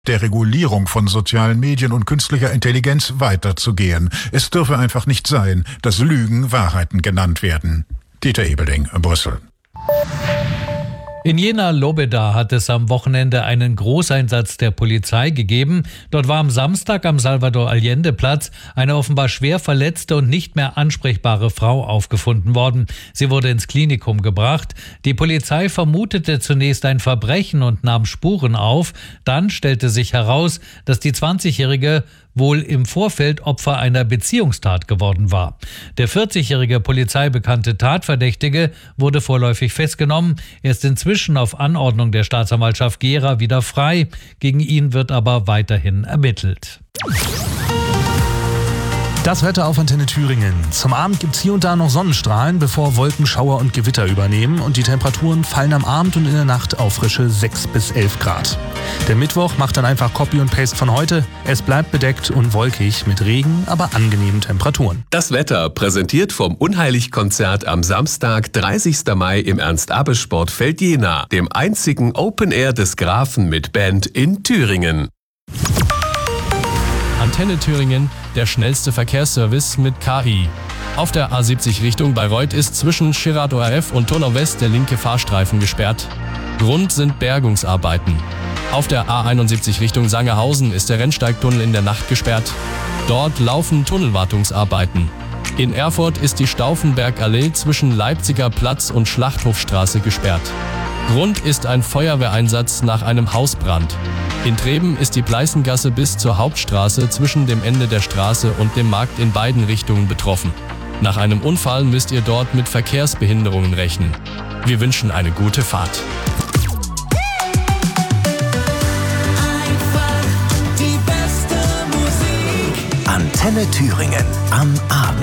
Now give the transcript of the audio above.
der Regulierung von sozialen Medien und künstlicher Intelligenz weiterzugehen. Es dürfe einfach nicht sein, dass Lügen Wahrheiten genannt werden. Dieter Ebeling, Brüssel. In Jena-Lobeda hat es am Wochenende einen Großeinsatz der Polizei gegeben. Dort war am Samstag am Salvador-Allende-Platz eine offenbar schwer verletzte und nicht mehr ansprechbare Frau aufgefunden worden. Sie wurde ins Klinikum gebracht. Die Polizei vermutete zunächst ein Verbrechen und nahm Spuren auf. Dann stellte sich heraus, dass die 20-Jährige wohl im Vorfeld Opfer einer Beziehungstat geworden war. Der 40-jährige polizeibekannte Tatverdächtige wurde vorläufig festgenommen. Er ist inzwischen auf Anordnung der Staatsanwaltschaft Gera wieder frei. Gegen ihn wird aber weiterhin ermittelt. Das Wetter auf Antenne Thüringen. Zum Abend gibt es hier und da noch Sonnenstrahlen, bevor Wolken, Schauer und Gewitter übernehmen. Und die Temperaturen fallen am Abend und in der Nacht auf frische 6 bis 11 Grad. Der Mittwoch macht dann einfach Copy und Paste von heute. Es bleibt bedeckt und wolkig mit Regen, aber angenehmen Temperaturen. Das Wetter präsentiert vom Unheilig-Konzert am Samstag, 30. Mai im Ernst-Abbe-Sportfeld Jena, dem einzigen Open Air des Grafen mit Band in Thüringen. Antenne Thüringen, der schnellste Verkehrsservice mit KI. Auf der A70 Richtung Bayreuth ist zwischen Schirrad ORF und Turnau West der linke Fahrstreifen gesperrt. Grund sind Bergungsarbeiten. Auf der A71 Richtung Sangerhausen ist der Rennsteigtunnel in der Nacht gesperrt. Dort laufen Tunnelwartungsarbeiten. In Erfurt ist die Stauffenbergallee zwischen Leipziger Platz und Schlachthofstraße gesperrt. Grund ist ein Feuerwehreinsatz nach einem Hausbrand. In Treben ist die Pleißengasse bis zur Hauptstraße zwischen dem Ende der Straße und dem Markt in beiden Richtungen betroffen. Nach einem Unfall müsst ihr dort mit Verkehrsbehinderungen rechnen. Wir wünschen eine gute Fahrt. Antenne Thüringen am Abend.